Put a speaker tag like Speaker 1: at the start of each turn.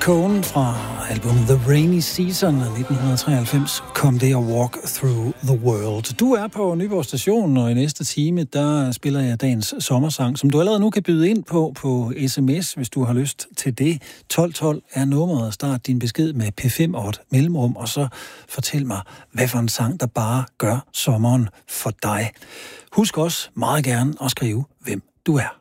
Speaker 1: Cohen fra albumet The Rainy Season af 1993 kom det og Walk Through the World. Du er på Nyborg Station, og i næste time, der spiller jeg dagens sommersang, som du allerede nu kan byde ind på sms, hvis du har lyst til det. 1212 er nummeret. Start din besked med P5 og et mellemrum, og så fortæl mig, hvad for en sang, der bare gør sommeren for dig. Husk også meget gerne at skrive, hvem du er.